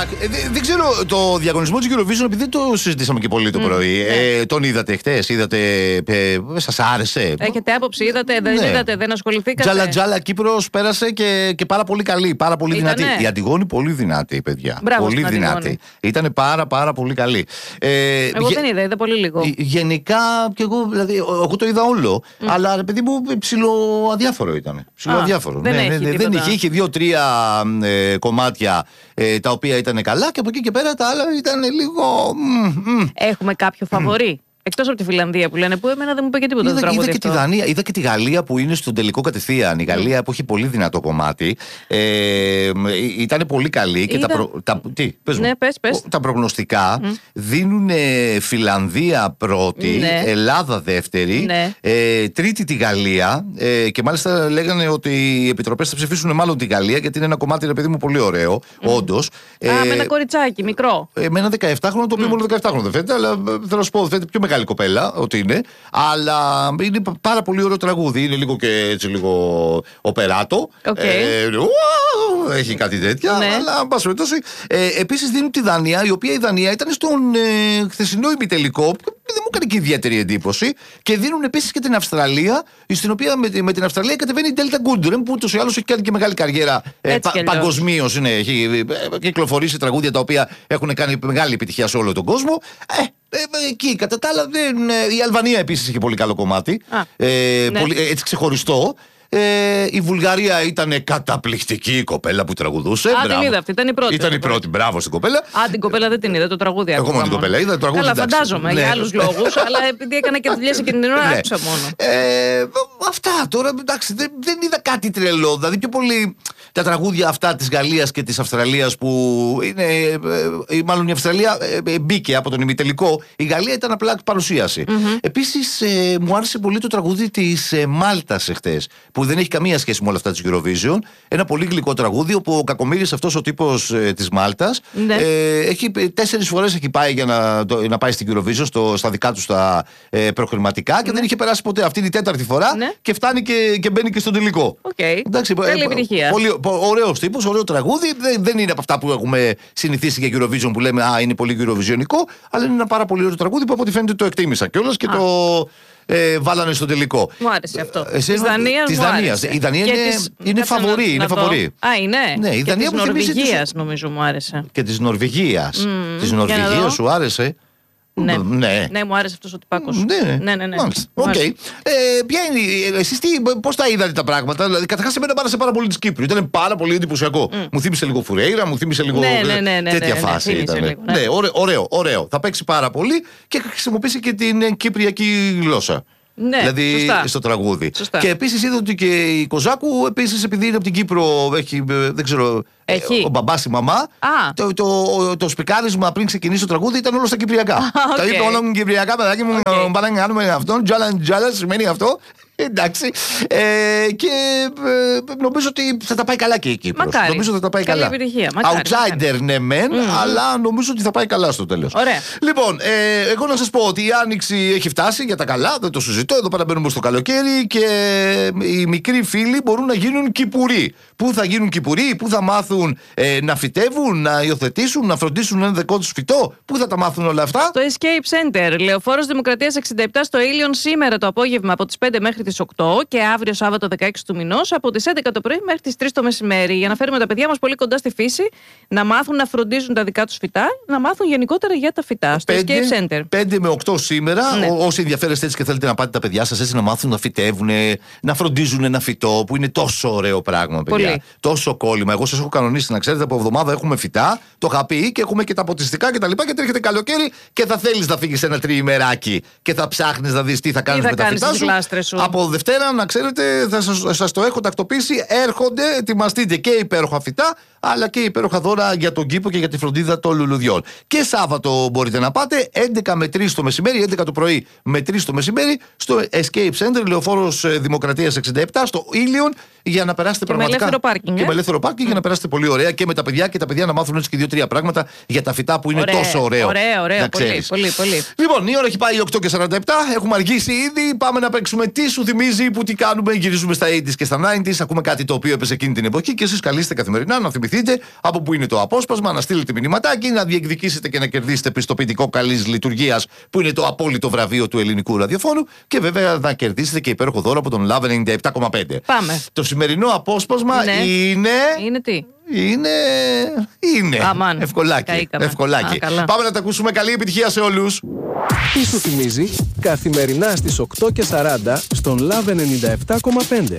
Δεν ξέρω το διαγωνισμό της Eurovision, επειδή δεν το συζητήσαμε και πολύ το πρωί. Τον είδατε χτες, σας άρεσε? Έχετε άποψη, είδατε, δεν είδατε, δεν ασχοληθήκατε? Τζάλα Κύπρος πέρασε και πάρα πολύ καλή, πάρα πολύ δυνατή. Η Αντιγόνη πολύ δυνατή, παιδιά. Μπράβο, πολύ δυνατή. Ήταν πάρα πολύ καλή. Εγώ δεν είδα πολύ λίγο. Γενικά και εγώ, δηλαδή, εγώ το είδα όλο. Αλλά ρε παιδί μου, ψιλοαδιάφορο ήταν. Ψιλοαδιάφορο. Δεν είχε 2-3 κομμάτια τα οποία ήταν καλά και από εκεί και πέρα τα άλλα ήταν λίγο. Έχουμε κάποιο φαβορί? Εκτός από τη Φιλανδία που λένε, που εμένα δεν μου είπε και τίποτα το τραγούδι. Είδα και τη Δανία, είδα και τη Γαλλία που είναι στον τελικό κατευθείαν. Η Γαλλία που έχει πολύ δυνατό κομμάτι. Ήταν πολύ καλή. Και πες. Τα προγνωστικά δίνουν Φιλανδία πρώτη, Ελλάδα δεύτερη, τρίτη τη Γαλλία. Και μάλιστα λέγανε ότι οι επιτροπές θα ψηφίσουν μάλλον τη Γαλλία, γιατί είναι ένα κομμάτι, ρε παιδί μου, πολύ ωραίο. Όντως. Με ένα κοριτσάκι μικρό. Με ένα 17χρονο, το οποίο μόνο 17χρονο δεν φαίνεται, αλλά θέλω να σου πω, φαίνεται πιο μεγάλη κοπέλα ότι είναι, αλλά είναι πάρα πολύ ωραίο τραγούδι. Είναι λίγο και έτσι λίγο οπεράτο. Έχει κάτι τέτοια, αλλά εν πάση περιπτώσει. Επίσης δίνουν τη Δανία, η οποία η Δανία ήταν στον χθεσινό ημιτελικό, δεν μου έκανε και ιδιαίτερη εντύπωση. Και δίνουν επίσης και την Αυστραλία, στην οποία με την Αυστραλία κατεβαίνει η Ντέλτα Γκούντρεμ, που ούτως ή άλλως έχει κάνει και μεγάλη καριέρα παγκοσμίως. Έχει κυκλοφορήσει τραγούδια τα οποία έχουν κάνει μεγάλη επιτυχία σε όλο τον κόσμο. Εκεί κατά τα άλλα η Αλβανία επίσης είχε πολύ καλό κομμάτι, πολύ, έτσι ξεχωριστό. Η Βουλγαρία ήταν καταπληκτική η κοπέλα που τραγουδούσε. Την είδα αυτή, ήταν η πρώτη. Ήταν η πρώτη, μπράβο στην κοπέλα. Την κοπέλα δεν την είδα, το τραγούδι. Εγώ μόνο την κοπέλα είδα, το τραγούδι. Καλά, φαντάζομαι για άλλους λόγους, αλλά επειδή έκανα και δουλειές εκείνη την ώρα, άκουσα μόνο. Αυτά τώρα, εντάξει, δεν είδα κάτι τρελό. Δηλαδή πιο πολύ τα τραγούδια αυτά της Γαλλίας και της Αυστραλίας που είναι. Μάλλον η Αυστραλία μπήκε από τον ημιτελικό. Η Γαλλία ήταν απλά παρουσίαση. Επίσης μου άρεσε πολύ το τραγούδι της Μάλτας εχθές, που δεν έχει καμία σχέση με όλα αυτά της Eurovision. Ένα πολύ γλυκό τραγούδι, όπου ο κακομοίρης αυτός ο τύπος της Μάλτας έχει 4 φορές έχει πάει για να πάει στην Eurovision, στα δικά του τα προκριματικά, και δεν είχε περάσει ποτέ. Αυτή είναι η 4η φορά και φτάνει και μπαίνει και στον τελικό. Εντάξει, τέλεια επιτυχία. Ωραίος τύπος, ωραίο τραγούδι. Δεν είναι από αυτά που έχουμε συνηθίσει για Eurovision που λέμε είναι πολύ Eurovisionικό, αλλά είναι ένα πάρα πολύ ωραίο τραγούδι που από ό,τι φαίνεται το εκτίμησα κιόλας και το βάλανε στο τελικό. Μου άρεσε αυτό. Της Δανίας. Η Δανία είναι φαβορί. Είναι. Ναι, η και Δανία της Νορβηγίας νομίζω μου άρεσε. Και της Νορβηγίας. Της Νορβηγίας σου άρεσε? Ναι, μου άρεσε αυτός ο τυπάκος. Ναι. Ποια είναι, εσείς πώς τα είδατε τα πράγματα? Δηλαδή, καταρχάς, εμένα μου άρεσε πάρα πολύ της Κύπρου. Ήταν πάρα πολύ εντυπωσιακό. Μου θύμισε λίγο Φουρέιρα, μου θύμισε λίγο τέτοια φάση. Ναι, ωραίο. Θα παίξει πάρα πολύ και θα χρησιμοποιήσει και την κυπριακή γλώσσα. Ναι, δηλαδή σωστά. στο τραγούδι. Σωστά. Και επίσης είδα ότι και η Κοζάκου, επίσης επειδή είναι από την Κύπρο, έχει, δεν ξέρω, ο μπαμπάς, η μαμά. Το σπικάρισμα πριν ξεκινήσει το τραγούδι ήταν όλο στα κυπριακά. Τα είπε όλα κυπριακά, παιδάκι μου, πάνε να κάνουμε αυτό. Τζάλα σημαίνει αυτό. Εντάξει. Και νομίζω ότι θα τα πάει καλά και η Κύπρος. Μακάρι. Νομίζω ότι θα τα πάει καλά. Outsider ναι μεν, αλλά νομίζω ότι θα πάει καλά στο τέλος. Ωραία. Λοιπόν, εγώ να σας πω ότι η Άνοιξη έχει φτάσει για τα καλά, δεν το συζητώ. Εδώ πέρα μπαίνουμε στο καλοκαίρι και οι μικροί φίλοι μπορούν να γίνουν κυπουροί. Πού θα γίνουν κυπουροί, πού θα μάθουν να φυτεύουν, να υιοθετήσουν, να φροντίσουν ένα δικό τους φυτό, πού θα τα μάθουν όλα αυτά? Στο Escape Center, Λεωφόρος Δημοκρατίας 67 στο Ήλιον, σήμερα το απόγευμα από τις 5 μέχρι τις 8 και αύριο Σάββατο 16 του μηνός από τις 11 το πρωί μέχρι τις 3 το μεσημέρι. Για να φέρουμε τα παιδιά μας πολύ κοντά στη φύση, να μάθουν να φροντίζουν τα δικά τους φυτά, να μάθουν γενικότερα για τα φυτά. Στο Escape Center. 5 με 8 σήμερα. Ναι. Όσοι ενδιαφέρεστε έτσι και θέλετε να πάτε τα παιδιά σας έτσι να μάθουν να φυτεύουν, να φροντίζουν ένα φυτό που είναι τόσο ωραίο πράγμα, παιδιά. Πολύ. Τόσο κόλλημα. Εγώ σας έχω κανονίσει να ξέρετε από εβδομάδα έχουμε φυτά, το είχα πει, και έχουμε και τα ποτιστικά κτλ. Και έρχεται καλοκαίρι και θα θέλεις να φύγεις ένα τριημεράκι και θα ψάχνεις να δεις τι θα κάνεις με τα φυτά σου. Από Δευτέρα, να ξέρετε, θα σας το έχω τακτοποιήσει. Έρχονται, ετοιμαστείτε και υπέροχα φυτά, αλλά και υπέροχα δώρα για τον κήπο και για τη φροντίδα των λουλουδιών. Και Σάββατο μπορείτε να πάτε 11 με 3 το μεσημέρι, 11 το πρωί με 3 το μεσημέρι, στο Escape Center, Λεωφόρος Δημοκρατίας 67, στο Ήλιον, για να περάσετε πραγματικά. Με ελεύθερο πάρκινγκ. Και με ελεύθερο πάρκινγκ για να περάσετε πολύ ωραία και με τα παιδιά, και τα παιδιά να μάθουν έτσι και 2-3 πράγματα για τα φυτά που είναι τόσο ωραίο. Ωραίο, πολύ. Λοιπόν, η ώρα έχει πάει 8:47, έχουμε αργήσει ήδη. Πάμε να παίξουμε τι σου σου θυμίζει που τι κάνουμε, γυρίζουμε στα 80s και στα 90s, ακούμε κάτι το οποίο έπαιζε εκείνη την εποχή και εσείς καλείστε καθημερινά να θυμηθείτε από πού είναι το απόσπασμα, να στείλετε μηνυματάκι, να διεκδικήσετε και να κερδίσετε πιστοποιητικό καλής λειτουργίας που είναι το απόλυτο βραβείο του ελληνικού ραδιοφώνου και βέβαια να κερδίσετε και υπέροχο δώρο από τον Love 97,5. Πάμε. Το σημερινό απόσπασμα είναι. Είναι τι? Είναι. Αμάν. Ευκολάκι. Πάμε να τα ακούσουμε. Καλή επιτυχία σε όλους. Τι σου θυμίζει καθημερινά στις 8:40 στον Love 97,5.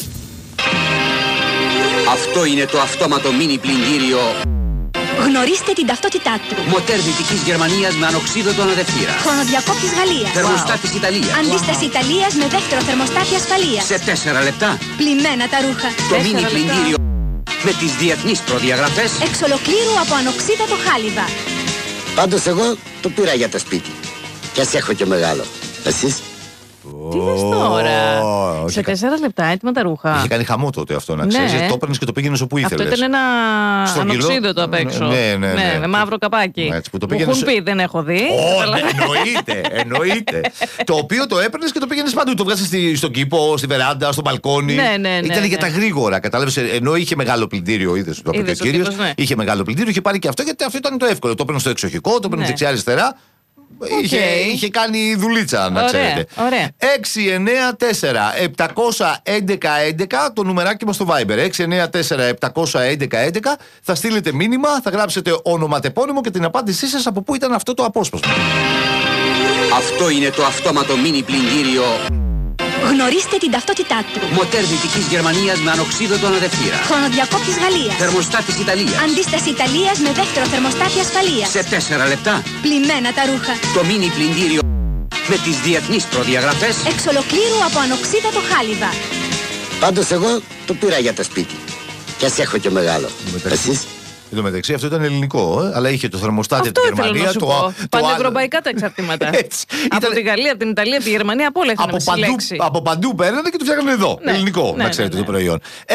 Αυτό είναι το αυτόματο μίνι πλυντήριο. Γνωρίστε την ταυτότητά του. Μοτέρ Δυτικής Γερμανίας με ανοξίδωτο αναδευτήρα. Χρονοδιακόπτης Γαλλίας. Θερμοστάτης Ιταλίας. Αντίσταση Ιταλίας με δεύτερο θερμοστάτη ασφαλείας. Σε 4 λεπτά. Πλημμένα τα ρούχα. Το μίνι πλυντήριο με τις διεθνείς προδιαγραφές. Εξ ολοκλήρου από ανοξίδωτο χάλιβα. Πάντως εγώ το πήρα για το σπίτι. Κι ας έχω και μεγάλο. Εσείς? Τι λες τώρα? Σε 4 λεπτά έτοιμα τα ρούχα. Είχε κάνει χαμό τότε αυτό, να ξέρεις. Το έπαιρνες και το πήγαινες όπου ήθελες. Αυτό ήταν ένα ανοξίδωτο απ' έξω. Ναι. Με μαύρο καπάκι. Έτσι, που το μου έχουν πει, δεν έχω δει. Εννοείται. Το οποίο το έπαιρνες και το πήγαινες παντού. Το βγάζεις στον κήπο, στη βεράντα, στο μπαλκόνι. Ήταν για τα γρήγορα, κατάλαβες. Ενώ είχε μεγάλο πλυντήριο, είδες το είπε ο κύριος. Είχε μεγάλο πλυντήριο, είχε πάρει και αυτό γιατί αυτό ήταν το εύκολο. Το έπαιρνε στο εξοχικό, το έπαιρνε δεξιά-αριστερά. Είχε κάνει δουλίτσα, να ξέρετε. 694-711-11, το νουμεράκι μας στο Viber. 694-711-11. Θα στείλετε μήνυμα, θα γράψετε ονοματεπώνυμο και την απάντησή σας από πού ήταν αυτό το απόσπασμα. Αυτό είναι το αυτόματο μίνι πλυντήριο. Γνωρίστε την ταυτότητά του. Μοτέρ Δυτικής Γερμανίας με ανοξίδωτο αναδευτήρα. Χρονοδιακόπτης Γαλλίας. Θερμοστάτης Ιταλίας. Αντίσταση Ιταλίας με δεύτερο θερμοστάτη ασφαλείας. Σε 4 λεπτά. Πλημμένα τα ρούχα. Το μίνι πλυντήριο με τις διεθνείς προδιαγραφές. Εξ ολοκλήρου από ανοξίδωτο χάλιβα. Πάντως εγώ το πήρα για το σπίτι. Κι ας έχω και μεγάλο. Εσείς? Εν τω μεταξύ αυτό ήταν ελληνικό, αλλά είχε το θερμοστάτι από τη Γερμανία. Πανευρωπαϊκά τα εξαρτήματα. Από τη Γαλλία, από την Ιταλία, από τη Γερμανία, από όλα είχαν συλλέξει. Από παντού παίρνανε και το φτιάχνανε εδώ. Ελληνικό, να ξέρετε το προϊόν.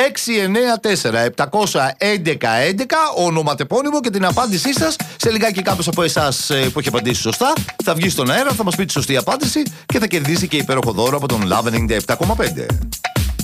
694-711-11, ονοματεπώνυμο και την απάντησή σας. Σε λιγάκι κάποιος από εσάς που έχει απαντήσει σωστά θα βγει στον αέρα, θα μας πει τη σωστή απάντηση και θα κερδίσει και υπέροχο δώρο από τον Love 97,5.